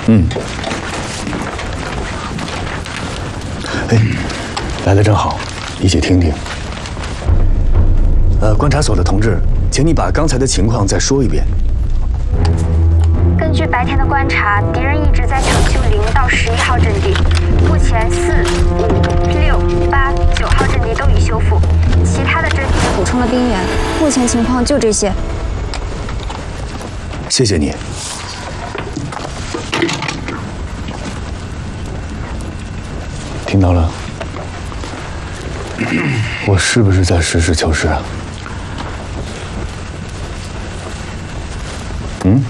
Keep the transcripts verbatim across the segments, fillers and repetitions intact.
嗯。哎，来的正好，一起听听。呃，观察所的同志，请你把刚才的情况再说一遍。 根据白天的观察，敌人一直在抢修零到十一号阵地，目前四、五、六、八、九号阵地都已修复，其他的阵地补充了兵员。目前情况就这些。 谢谢你。听到了？我是不是在实事求是啊？嗯？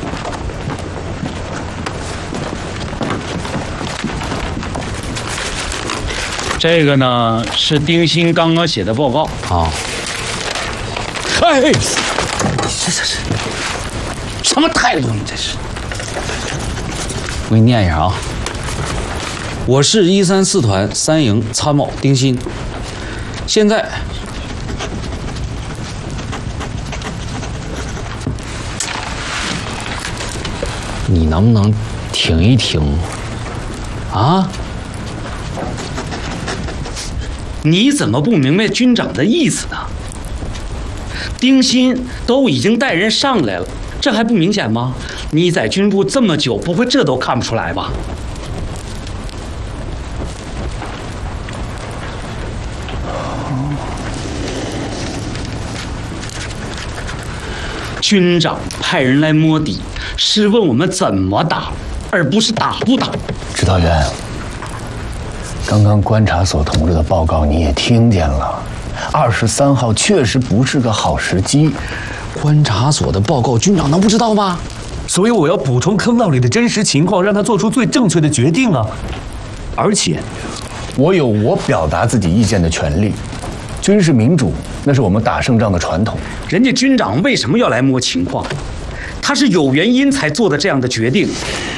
这个呢是丁鑫刚刚写的报告啊。哎，这这是什么态度？你这是？我给你念一下啊。我是一三四团三营参谋丁鑫，现在你能不能停一停啊？你怎么不明白军长的意思呢？丁鑫都已经带人上来了，这还不明显吗？你在军部这么久，不会这都看不出来吧？军长派人来摸底，是问我们怎么打，而不是打不打。 指导员，刚刚观察所同志的报告你也听见了，二十三号确实不是个好时机。 观察所的报告，军长能不知道吗？ 所以我要补充坑道里的真实情况，让他做出最正确的决定啊！而且， 我有我表达自己意见的权利。军事民主，那是我们打胜仗的传统。 人家军长为什么要来摸情况？他是有原因才做的这样的决定。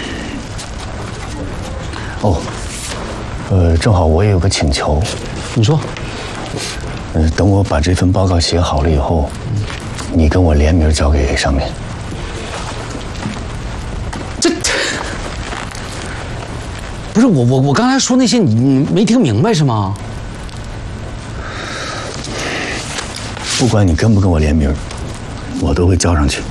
哦，呃，正好我也有个请求。 你说。 嗯、呃，等我把这份报告写好了以后，你跟我联名交给上面。 这不是我我我刚才说那些你你没听明白是吗？ 不管你跟不跟我联名，我都会交上去。